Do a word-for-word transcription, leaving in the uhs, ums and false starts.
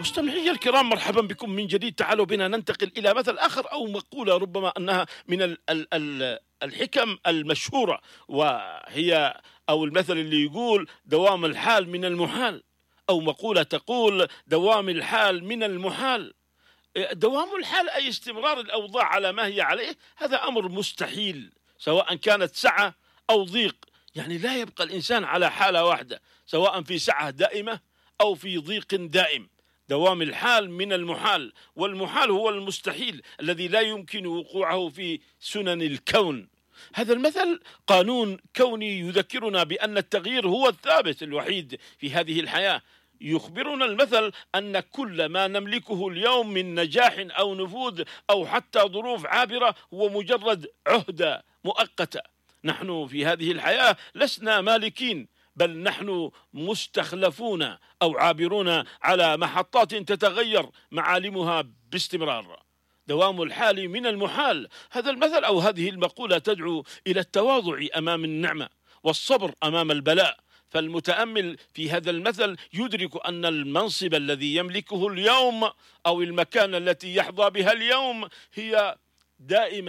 مستمعي الكرام، مرحبا بكم من جديد. تعالوا بنا ننتقل إلى مثل آخر أو مقولة ربما أنها من ال ال ال الحكم المشهورة، وهي أو المثل اللي يقول دوام الحال من المحال، أو مقولة تقول دوام الحال من المحال. دوام الحال أي استمرار الأوضاع على ما هي عليه، هذا أمر مستحيل سواء كانت سعة أو ضيق. يعني لا يبقى الإنسان على حالة واحدة، سواء في سعة دائمة أو في ضيق دائم. دوام الحال من المحال، والمحال هو المستحيل الذي لا يمكن وقوعه في سنن الكون. هذا المثل قانون كوني يذكرنا بأن التغيير هو الثابت الوحيد في هذه الحياة. يخبرنا المثل أن كل ما نملكه اليوم من نجاح أو نفوذ أو حتى ظروف عابرة هو مجرد عهدة مؤقتة. نحن في هذه الحياة لسنا مالكين، بل نحن مستخلفون أو عابرون على محطات تتغير معالمها باستمرار. دوام الحال من المحال. هذا المثل أو هذه المقولة تدعو إلى التواضع أمام النعمة والصبر أمام البلاء. فالمتأمل في هذا المثل يدرك أن المنصب الذي يملكه اليوم أو المكانة التي يحظى بها اليوم هي دائما